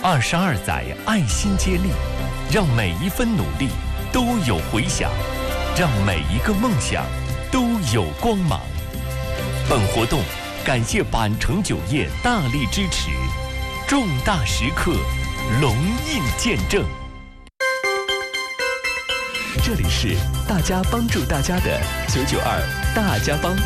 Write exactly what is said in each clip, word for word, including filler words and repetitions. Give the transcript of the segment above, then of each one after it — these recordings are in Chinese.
二十二载爱心接力，让每一分努力都有回响，让每一个梦想都有光芒。本活动感谢板城酒业大力支持，重大时刻隆印见证。这里是大家帮助大家的九九二大家帮。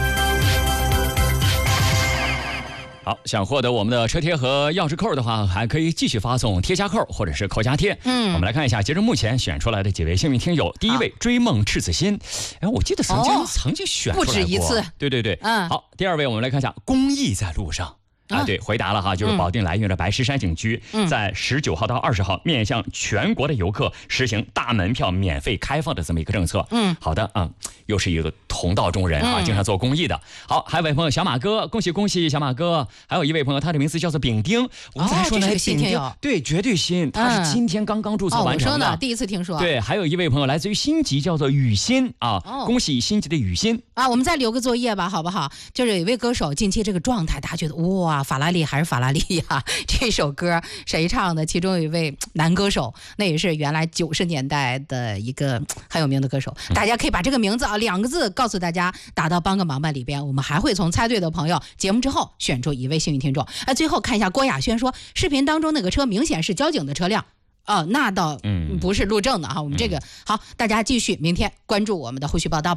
好，想获得我们的车贴和钥匙扣的话，还可以继续发送贴加扣或者是扣加贴。 嗯， 我们来看一下，截至目前选出来的几位幸运听友。第一位追梦赤子心，哎，我记得曾经、哦、曾经选出来过， 不止一次。 对对对， 嗯。 好，第二位我们来看一下，公益在路上。啊，对，回答了哈，就是保定来运的白石山景区， 嗯、 在十九号到二十号面向全国的游客实行大门票免费开放的这么一个政策。 嗯， 好的啊、嗯，又是一个同道中人啊， 嗯、 经常做公益的。好，还有一位朋友小马哥，恭喜恭喜小马哥！还有一位朋友，他的名字叫做丙丁，我才说呢， 哦、 丙丁，对，绝对新，他是今天刚刚注册完成的， 哦、我说呢，第一次听说。 对，还有一位朋友来自于辛集，叫做雨欣啊， 哦、 恭喜辛集的雨欣啊！我们再留个作业吧，好不好？就是有一位歌手近期这个状态，大家觉得哇，法拉利还是法。法拉利呀，这首歌谁唱的？其中有一位男歌手，那也是原来九十年代的一个很有名的歌手。大家可以把这个名字啊两个字告诉大家，打到帮个忙吧里边。我们还会从猜对的朋友节目之后选出一位幸运听众。啊，最后看一下郭亚轩说，视频当中那个车明显是交警的车辆。哦，那倒不是路政的哈。我们这个好，大家继续明天关注我们的后续报道吧。